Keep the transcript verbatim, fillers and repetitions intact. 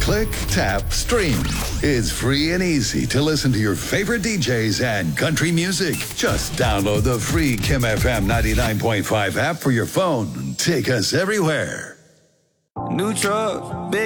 Click, tap, stream. It's free and easy to listen to your favorite D Js and country music. Just download the free Kim F M ninety-nine point five app for your phone. Take us everywhere. New truck, big